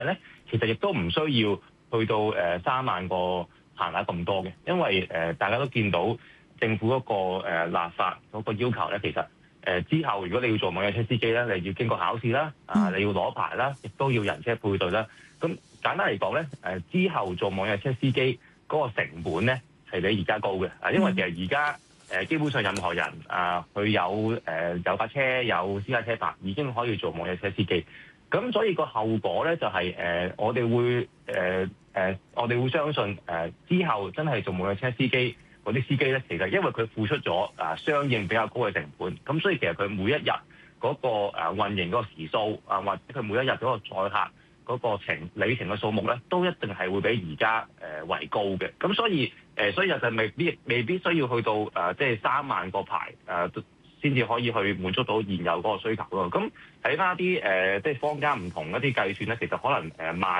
咧，其實亦都唔需要去到3萬個限額咁多嘅，因為大家都見到政府嗰個立法嗰個要求咧，其實之後如果你要做網約車司機咧，你要經過考試啦，你要攞牌啦，亦都要人車配對啦。咁簡單嚟講咧，之後做網約車司機嗰個成本咧係比而家高嘅，因為其實而家基本上任何人佢有架車有私家車牌已經可以做網約車司機。咁所以個後果咧就係我哋會相信之後真係做網約車司機嗰啲司機咧，其實因為佢付出咗相應比較高嘅成本，咁所以其實佢每一日嗰個運營嗰個時數或者佢每一日嗰個載客嗰個里程嘅數目咧，都一定係會比而家為高嘅。咁所以就未必需要去到即係3萬個牌先至可以去滿足到現有嗰個需求咯。咁睇翻一啲即係坊間唔同一啲計算咧，其實可能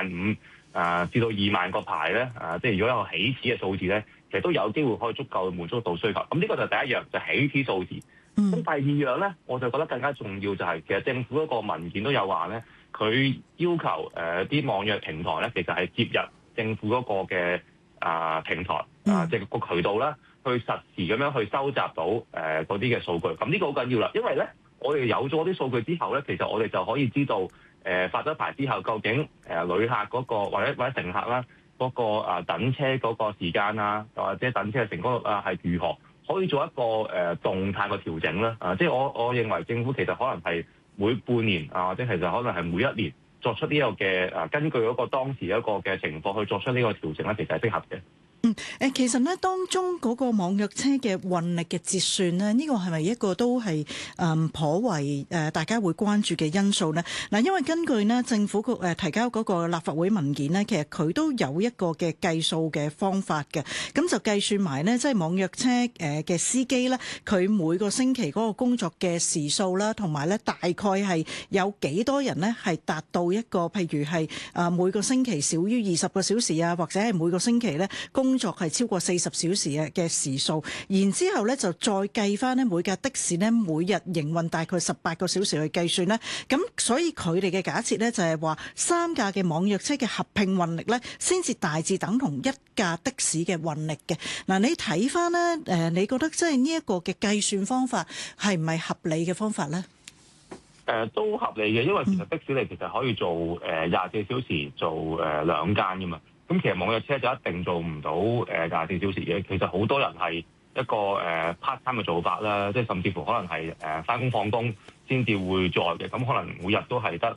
15000至到2萬個牌咧，即係如果有個起始嘅數字咧，其實都有機會可以足夠滿足到需求。咁呢個就第一樣，就起始數字。咁第二樣咧，我就覺得更加重要就係其實政府嗰個文件都有話咧，佢要求啲網約平台咧，其實係接入政府嗰個嘅平台即係個渠道啦。去實時咁樣去收集到嗰啲嘅數據，咁呢個好緊要啦，因為咧我哋有咗啲數據之後咧，其實我哋就可以知道發咗牌之後究竟旅客嗰個或者乘客啦嗰個等車嗰個時間啊，或者等車嘅成功率係如何，可以做一個動態嘅調整啦。即係我認為政府其實可能係每半年或者其實可能係每一年作出呢個嘅根據嗰個當時一個嘅情況去作出呢個調整咧，其實係適合嘅。 其實咧，當中嗰個網約車嘅運力嘅折算咧，呢個係咪一個都係頗為大家會關注嘅因素呢？嗱，因為根據呢政府提交嗰個立法會文件呢，其實佢都有一個嘅計數嘅方法嘅，咁就計算埋呢，即係網約車嘅司機咧，佢每個星期嗰個工作嘅時數啦，同埋咧大概係有幾多人呢係達到一個譬如係每個星期少於20個小時啊，或者係每個星期咧工作係超過40小時嘅時數，然之後咧就再計翻咧每架的士咧每日營運大概18個小時去計算咧，咁所以佢哋嘅假設咧就係話3架嘅網約車嘅合併運力咧，先至大致等同1架的士嘅運力嘅。嗱，你睇翻咧你覺得即係呢一個嘅計算方法係唔係合理嘅方法咧？ 都合理嘅，因為其實的士你其實可以做24小時做2間噶嘛。咁其實網約車就一定做唔到24小時嘅。其實好多人係一個part time 嘅做法啦，即係甚至乎可能係返工放工先至會載嘅。咁可能每日都係得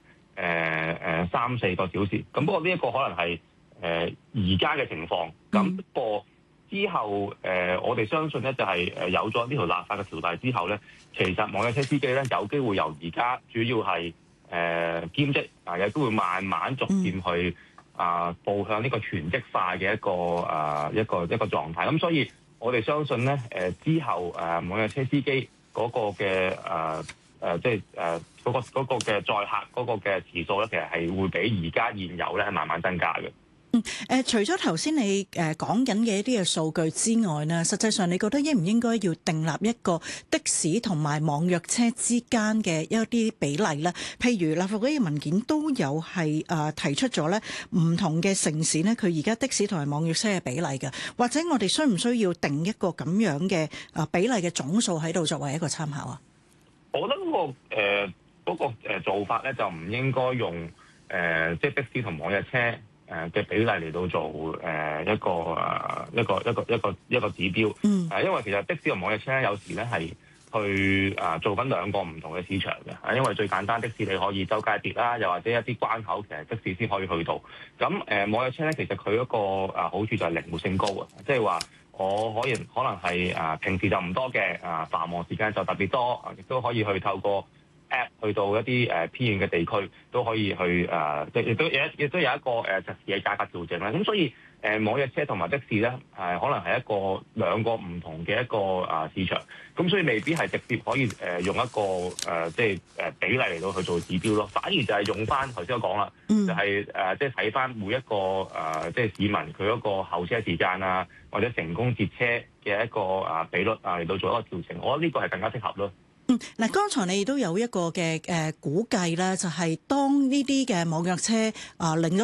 3-4個小時。咁不過呢一個可能係而家嘅情況。咁不過之後我哋相信咧就係有咗呢條立法嘅條例之後咧，其實網約車司機咧有機會由而家主要係兼職有機會慢慢逐漸去步向呢個全職化嘅一個狀態。咁所以我哋相信咧之後網約車司機嗰個嘅即係嗰個嘅載客嗰個嘅時數咧，其實係會比而家現有咧係慢慢增加嘅。 除咗頭先你講緊嘅一啲嘅數據之外呢，實際上你覺得應唔應該要訂立一個的士同埋網約車之間嘅一啲比例呢？譬如立法會嘅文件都有係提出咗呢唔同嘅城市呢，佢而家的士同埋網約車嘅比例嘅，或者我哋需唔需要定一個咁樣嘅比例嘅總數喺度作為一個參考啊？ 我覺得嗰個做法咧就唔應該用即係的士同網約車嘅比例嚟到做一個指標。因為其實的士同網約車有時咧係去做緊兩個唔同嘅市場嘅。因為最簡單的士你可以周街跌啦，又或者一啲關口其實的士先可以去到。咁網約車咧其實佢嗰個好處就係靈活性高啊，即係話我可能係平時就唔多嘅，繁忙時間就特別多，亦都可以去透過 App 去到一啲偏遠嘅地區都可以去即係亦都有一個實時嘅價格調整啦。咁所以網約車同埋的士咧可能係兩個唔同嘅一個市場。咁所以未必係直接可以用一個即係比例嚟到去做指標咯。反而就係用翻頭先我講啦，就係即係睇翻每一個即係市民佢嗰個候車時間啊，或者成功截車嘅一個比率嚟到做一個調整。我覺得呢個係更加適合咯。 嗱，剛才你都有一個嘅估計啦，就係當呢啲嘅網約車領咗